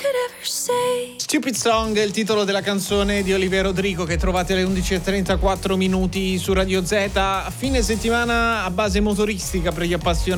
Stupid Song è il titolo della canzone di Olivia Rodrigo che trovate alle 11:34 minuti su Radio Z. Fine settimana a base motoristica per gli appassionati